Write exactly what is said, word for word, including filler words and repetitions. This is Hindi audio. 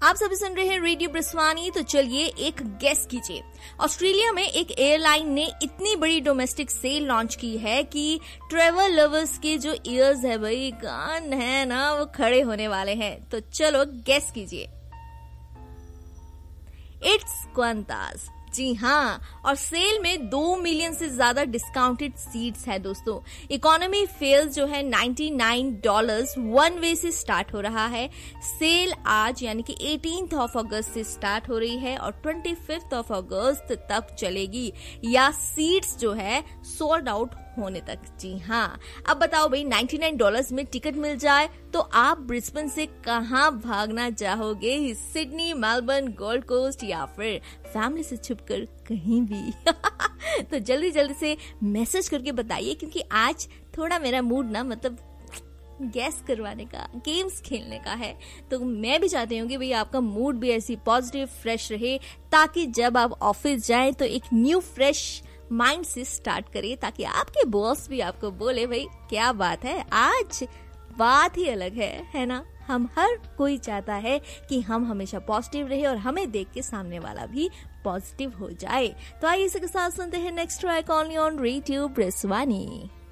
आप सभी सुन रहे हैं रेडियो ब्रिस्वानी। तो चलिए एक गेस कीजिए। ऑस्ट्रेलिया में एक एयरलाइन ने इतनी बड़ी डोमेस्टिक सेल लॉन्च की है कि ट्रैवल लवर्स के जो ईयर्स है भाई, कान है ना, वो खड़े होने वाले हैं। तो चलो गेस कीजिए। It's Qantas. जी हाँ, और सेल में दो मिलियन से ज्यादा डिस्काउंटेड सीट्स है दोस्तों। इकोनॉमी फेयर जो है निन्यानवे डॉलर्स वन वे से स्टार्ट हो रहा है। सेल आज यानी कि अठारह ऑफ अगस्त से स्टार्ट हो रही है और पच्चीस ऑफ अगस्त तक चलेगी, या सीट्स जो है सोल्ड आउट होने तक। जी हाँ, अब बताओ भाई, निन्यानवे डॉलर्स में टिकट मिल जाए तो आप ब्रिस्बेन से कहाँ भागना चाहोगे? सिडनी, मेलबर्न, गोल्ड कोस्ट या फिर फैमिली से छुपकर कहीं भी? तो जल्दी जल्दी से मैसेज करके बताइए, क्योंकि आज थोड़ा मेरा मूड ना मतलब गैस करवाने का, गेम्स खेलने का है। तो मैं भी चाहती हूँ कि भाई आपका मूड भी ऐसी पॉजिटिव फ्रेश रहे, ताकि जब आप ऑफिस जाएं तो एक न्यू फ्रेश माइंड से स्टार्ट करिए, ताकि आपके बॉस भी आपको बोले भाई क्या बात है, आज बात ही अलग है, है ना। हम हर कोई चाहता है कि हम हमेशा पॉजिटिव रहे और हमें देख के सामने वाला भी पॉजिटिव हो जाए। तो आइए इसी के साथ सुनते हैं next track only on radio ब्रिस्वानी।